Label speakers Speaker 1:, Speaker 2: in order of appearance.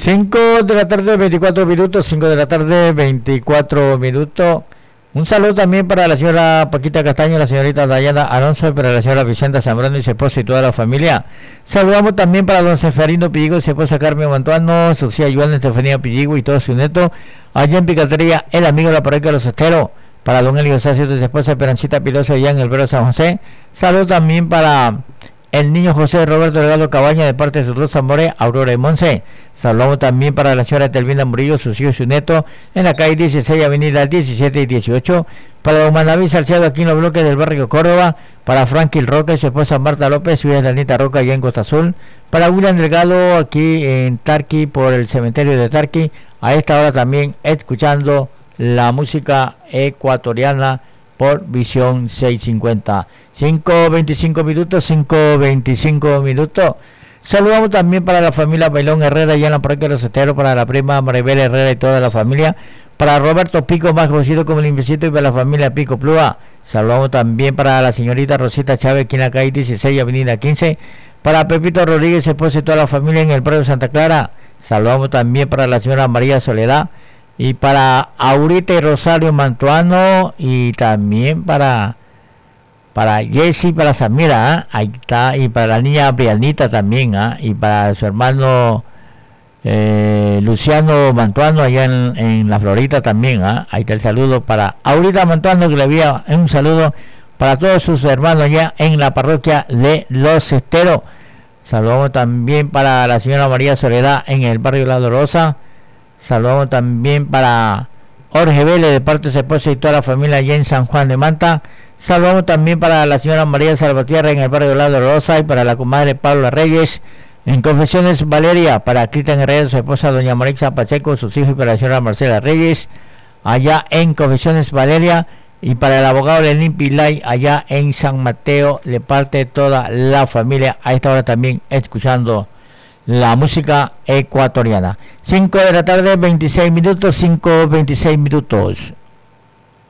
Speaker 1: 5 de la tarde, 24 minutos, 5 de la tarde, 24 minutos. Un saludo también para la señora Paquita Castaño, la señorita Dayana Alonso y para la señora Vicenta Zambrano y su esposa y toda la familia. Saludamos también para don Seferino Pilligo y su esposa Carmen Mantuano, su tía Joana Estefanía Pilligo y todo su neto. Allá en Picatería, el amigo de la parroquia de los Esteros. Para don Elio Sacio y su esposa Esperancita Piloso allá en el Vero San José. Saludo también para el niño José Roberto Delgado Cabaña de parte de sus dos amores, Aurora y Monse. Saludamos también para la señora Telvina Murillo, sus hijos y su neto, en la calle 16, avenida 17 y 18. Para don Manaví Salcedo, aquí en los bloques del barrio Córdoba. Para Franklin Roca y su esposa Marta López, su hija Danita Roca, allá en Costa Azul. Para William Delgado, aquí en Tarqui, por el cementerio de Tarqui. A esta hora también escuchando la música ecuatoriana por Visión 650. 5:25 minutos, 5:25 minutos. Saludamos también para la familia Bailón Herrera, allá en la parroquia de los Esteros, para la prima Maribel Herrera y toda la familia. Para Roberto Pico, más conocido como el Invisito, y para la familia Pico Plúa. Saludamos también para la señorita Rosita Chávez, aquí en la calle 16, avenida 15. Para Pepito Rodríguez, esposa y toda la familia en el barrio Santa Clara. Saludamos también para la señora María Soledad. Y para Aurita y Rosario Mantuano, y también para Jessy, para Samira, ahí está, y para la niña Brianita también, y para su hermano Luciano Mantuano allá en La Florita también, ahí está el saludo para Aurita Mantuano, que le envía un saludo para todos sus hermanos allá en la parroquia de Los Esteros. Saludamos también para la señora María Soledad en el barrio La Dolorosa. Saludamos también para Jorge Vélez de parte de su esposa y toda la familia allá en San Juan de Manta. Saludamos también para la señora María Salvatierra en el barrio de La Dolorosa y para la comadre Paula Reyes en Confesiones Valeria, para Cristian Herrera, su esposa doña Marixa Pacheco, sus hijos y para la señora Marcela Reyes allá en Confesiones Valeria y para el abogado Lenín Pilay allá en San Mateo de parte de toda la familia. A esta hora también escuchando la música ecuatoriana. 5 de la tarde, 26 minutos, 5:26 minutos.